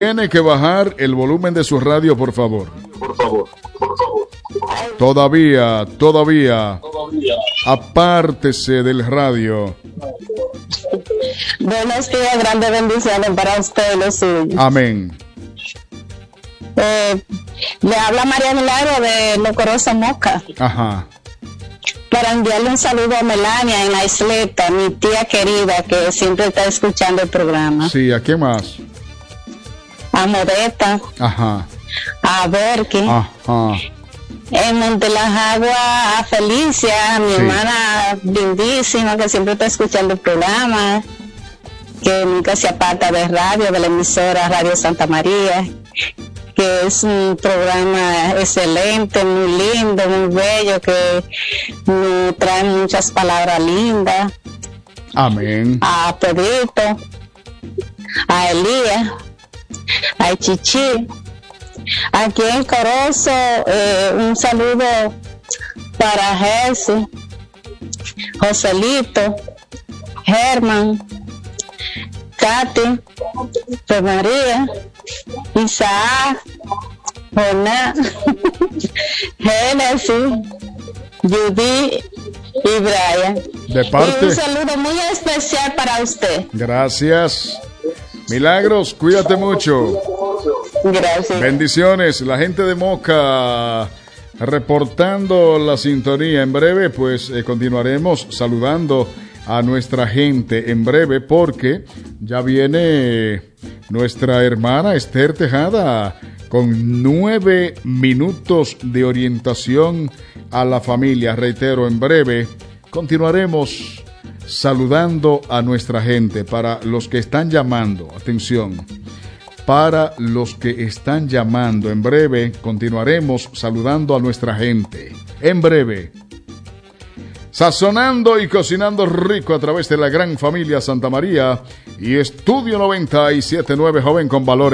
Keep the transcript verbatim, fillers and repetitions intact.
Tiene que bajar el volumen de su radio, por favor. Por favor, por favor. Todavía, todavía. Todavía. Apártese del radio. Buenos días, grandes bendiciones para usted y los suyos. Amén. Eh, le habla María Milagro de Locorosa Moca. Ajá. Para enviarle un saludo a Melania en la isleta, mi tía querida que siempre está escuchando el programa. Sí, ¿a qué más? A Modesta. Ajá. A Berky. Ajá. En Montelajagua, a Felicia, a mi Sí. hermana lindísima que siempre está escuchando el programa, que nunca se aparta de radio, de la emisora Radio Santa María, que es un programa excelente, muy lindo, muy bello, que nos trae muchas palabras lindas. Amén. A Pedrito, a Elías, a Chichi. Aquí en Corozo, eh, un saludo para Jesús, Joselito, Germán, Katy, Fe María, Isaac, Jonás, Génesis, Judy y Brian. De parte. Y un saludo muy especial para usted. Gracias. Milagros, cuídate mucho. Gracias. Bendiciones. La gente de Moca reportando la sintonía. En breve, pues eh, continuaremos saludando a nuestra gente en breve porque ya viene nuestra hermana Esther Tejada con nueve minutos de orientación a la familia. Reitero, en breve continuaremos saludando a nuestra gente. Para los que están llamando, atención, para los que están llamando, en breve continuaremos saludando a nuestra gente. En breve, sazonando y cocinando rico a través de la gran familia Santa María y Estudio noventa y siete punto nueve, joven con valores.